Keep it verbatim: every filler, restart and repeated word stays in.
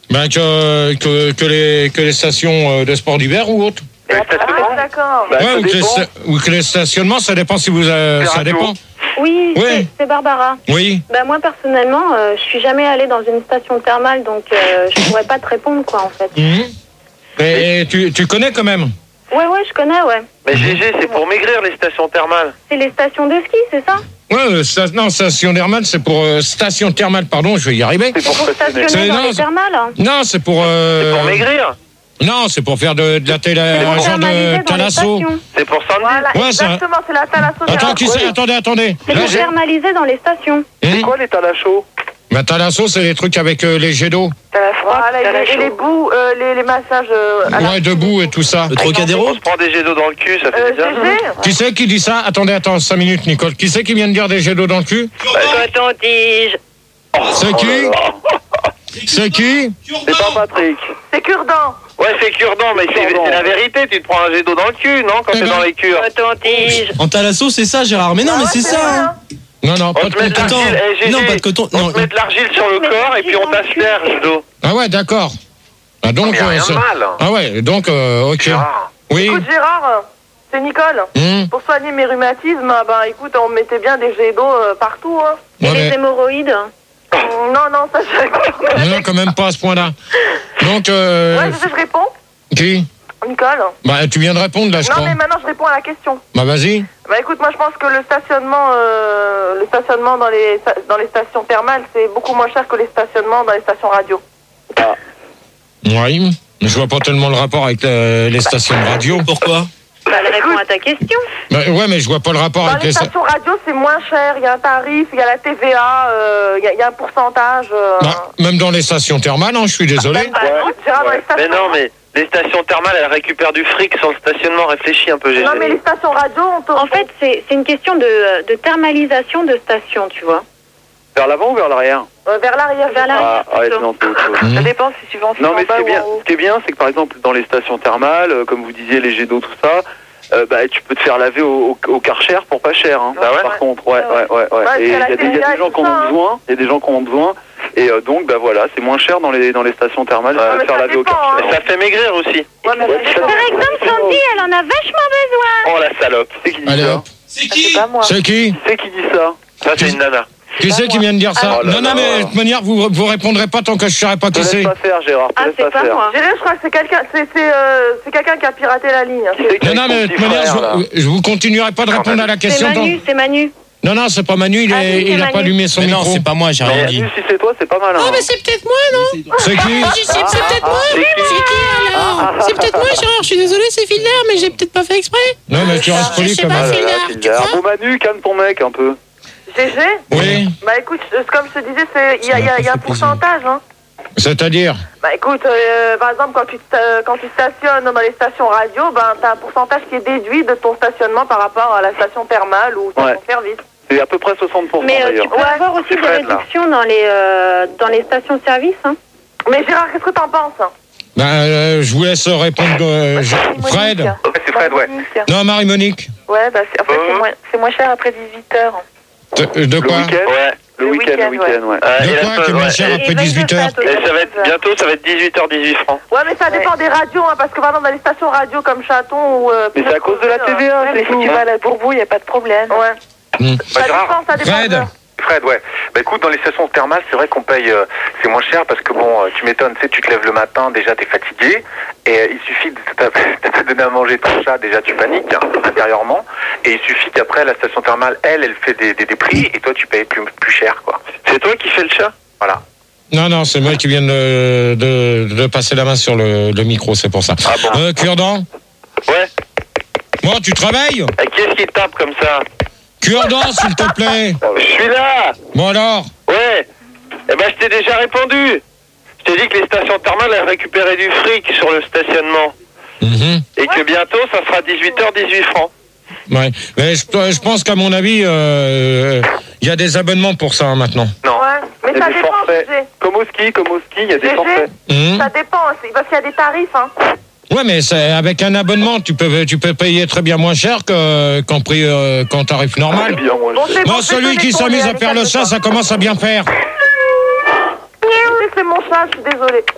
Ben que, que, que, les, que les stations de sport d'hiver ou autres. Ah, d'accord. Bah, ouais, ou que, les, ou que les stationnements, ça dépend si vous... Euh, ça dépend. Oui, oui. C'est, c'est Barbara. Oui. Ben moi, personnellement, euh, je suis jamais allée dans une station thermale, donc euh, je pourrais pas te répondre, quoi, en fait. Mmh. Et, et tu, tu connais quand même? Ouais, ouais, je connais, ouais. Mais G G, c'est pour maigrir les stations thermales. C'est les stations de ski, c'est ça? Ouais, euh, sta- non, station thermale, c'est pour euh, station thermale, pardon, je vais y arriver. C'est pour, Pour stationner stationner. dans non, les c'est- thermales, hein. Non, c'est pour. Euh... C'est pour maigrir. Non, c'est pour faire de, de la télé, Pour un genre thermaliser de dans les thalasso. stations. C'est pour Sandy. Voilà, Ouais, ça- exactement, c'est la thalasso. Attends, qui c'est? Attendez, attendez. C'est Là, pour j'ai- thermaliser dans les stations. Hum Quoi les talachos? Bah, thalasso, c'est les trucs avec euh, les jets d'eau. Voilà, et les, et les bouts, euh, les, les massages. Euh, à la- Ouais, debout et tout ça. Le Trocadéro. On se prend des jets d'eau dans le cul, ça fait Euh, bizarre. G G. Qui c'est qui dit ça? Attendez, attends, cinq minutes, Nicole. Qui c'est qui vient de dire des jets d'eau dans le cul? Coton-tige. C'est qui? C'est qui? C'est pas Patrick. C'est cure-dent. Ouais, c'est cure-dent, mais c'est c'est la vérité. Tu te prends un jet d'eau dans le cul, non? Quand Eh t'es ben. dans les cures. Coton-tige. En thalasso, c'est ça, Gérard. Mais non, Ah mais ouais, c'est ça. vrai, hein. hein. Non, non, On pas de te met de contact. l'argile, eh, G G, Non, pas de coton. On Non. te met de l'argile sur le Mais corps et puis on l'argile dans le cul. t'asperge d'eau. Ah ouais, d'accord. Ah donc. Mais y a euh, rien de c'est- mal. Ah ouais, donc, euh, ok. Gérard. Oui. Écoute, Gérard, c'est Nicole. Hum. Pour soigner mes rhumatismes, ah ben écoute, on mettait bien des jets d'eau euh, partout. Hein. Et Ouais, les mais- hémorroïdes. Mm, Non, non, ça je. Non, quand même pas à ce point-là. Donc, euh, Ouais, je, sais, je réponds. qui? Nicole. Bah, tu viens de répondre là, je Non, crois. mais maintenant je réponds à la question. Bah, vas-y. Bah écoute, moi je pense que le stationnement, euh, le stationnement dans les dans les stations thermales, c'est beaucoup moins cher que les stationnements dans les stations radio. Oui. Mais je vois pas tellement le rapport avec euh, les stations de radio. Pourquoi? Bah, elle répond à ta question. Bah, ouais, mais je vois pas le rapport Dans avec les les sta- stations radio, c'est moins cher. Il y a un tarif, il y a la T V A, euh, il y, a- il y a un pourcentage. Euh... Bah, même dans les stations thermales, hein, je suis désolé. Bah, non, Gérard, dans les Ouais. stations- Mais non, mais les stations thermales, elles récupèrent du fric sur le stationnement. Réfléchis un peu, G G. Non, mais les stations radio, on te... En fait, c'est, c'est une question de, de thermalisation de station, tu vois. Vers l'avant ou vers l'arrière? Euh, vers l'arrière, Vers l'arrière. Ah, ouais, plutôt. non, c'est autre chose. Mmh. Ça dépend si tu vas en Non, mais en bas ce qui est ou bien, en haut. ce qui est bien, c'est que par exemple, dans les stations thermales, euh, comme vous disiez, les jets d'eau, tout ça, euh, bah, tu peux te faire laver au, au, au Karcher pour pas cher. Hein. Bah ouais. Par contre, ouais, ouais, ouais. ouais. Ouais, Et il y c'est la a des, il y a T V A des gens et qui en tout ça, ont hein. besoin, il y a des gens qui en ont besoin. Et euh, donc, bah voilà, c'est moins cher dans les, dans les stations thermales de Ouais, se mais faire ça laver au dépend, Karcher. hein. Ça fait maigrir aussi. Ouais, mais Ouais, ça ça- dépend. Par exemple, Sandy, elle en a vachement besoin. Oh la salope, c'est qui dit Allez, ça? hop. C'est Ah, c'est pas moi. C'est qui? C'est qui dit ça? Ça, c'est une nana. Qui c'est qui vient de dire ça? Oh là Non, non, là. mais de toute manière, vous, vous répondrez pas tant que je saurais pas Te qui laisse c'est. pas faire, Gérard, te Ah, laisse c'est pas pas faire. moi. Gérard, je crois que c'est quelqu'un, c'est, c'est, euh, c'est quelqu'un qui a piraté la ligne. Qui c'est qui Non, est non, avec mais ton de petit toute manière, frère, là je, je vous continuerai pas de répondre à la C'est question. tant- Manu, c'est Manu. Non, non, c'est pas Manu, il, Ah, est, si, c'est il a Manu. pas allumé son Mais non, micro. c'est pas moi, j'ai rien Mais dit. si c'est toi, c'est pas malin. Oh, hein. mais c'est peut-être moi, non? C'est qui? Je sais, c'est peut-être moi. C'est qui C'est qui alors? C'est peut-être moi, Gérard. Je suis désolée, c'est Filder, mais j'ai peut-être pas fait exprès. Non, mais tu restes Je poli sais quand pas, même. c'est- Ah là là, tu Filder. crois Bon Manu, calme ton mec un peu. G G, Oui, bah écoute, euh, comme je te disais, c'est, il y a, il y a, il y a un pourcentage, hein. c'est-à-dire? Bah écoute, euh, par exemple, quand tu, sta- quand tu stationnes dans les stations radio, ben t'as un pourcentage qui est déduit de ton stationnement par rapport à la station thermale ou station Ouais. service. C'est à peu près soixante pour cent Mais euh, tu d'ailleurs. peux avoir aussi c'est des Fred, là. réductions dans les, euh, dans les stations-service. Hein. Mais Gérard, qu'est-ce que t'en penses? Ben, euh, je vous laisse répondre. euh, je- Fred? Ouais, c'est Fred, ouais. Non, Marie-Monique. Ouais, bah c'est, en fait, Euh. c'est, moins, c'est moins cher après dix-huit heures. De, de Le quoi? week-end Ouais, le Le week-end, le week-end, week-end, ouais. Euh, De et quoi la- qui est moins ouais. cher Et après vingt-deux dix-huit heures? fêtes, Et ça va être, bientôt, ça va être dix-huit heures dix-huit francs. Ouais, mais ça dépend des radios, hein, parce que par exemple, dans les stations radio comme Chaton ou... Euh, Mais c'est à cause de la T V A, ouais, c'est mais si tout. tu vas à la Bourbou, il n'y a pas de problème. Ouais. Hmm. Ça Gérard. dépend, ça dépend. Fred. de- Fred, ouais. Bah écoute, dans les stations thermales, c'est vrai qu'on paye, euh, c'est moins cher parce que bon, euh, tu m'étonnes, tu sais, tu te lèves le matin, déjà t'es fatigué, et euh, il suffit de t'as- de te donner à manger ton chat, déjà tu paniques hein, intérieurement, et il suffit qu'après la station thermale, elle, elle fait des, des, des prix, et toi tu payes plus, plus cher, quoi. C'est toi qui fais le chat? Voilà. Non, non, c'est moi qui viens de, de, de passer la main sur le, le micro, c'est pour ça. Ah bon? Euh, Cure-dent? Ouais. Bon, tu travailles? Et qui est-ce qui tape comme ça? Cure-dent, s'il te plaît. Je suis là. Bon alors? Ouais. Eh ben, je t'ai déjà répondu. Je t'ai dit que les stations thermales, elles récupéraient du fric sur le stationnement. Mhm. Et que bientôt, ça sera dix-huit heures dix-huit francs. Ouais. Mais je, je pense qu'à mon avis, il euh, y a des abonnements pour ça hein, maintenant. Non. Ouais, mais Il y a ça des dépend, forfaits. G G. Comme au ski, comme au ski, il y a des G G. forfaits. Mhm. Ça dépend, c'est- parce qu'il y a des tarifs, hein. Ouais, mais c'est, avec un abonnement, tu peux, tu peux payer très bien moins cher que, qu'en prix, euh, qu'en tarif normal. Bien, moi, Bon, c'est bon, Moi, je vais celui te qui répondre, s'amuse à allez, faire le calme-toi. chat, ça commence à bien faire. C'est mon chat, je suis désolée.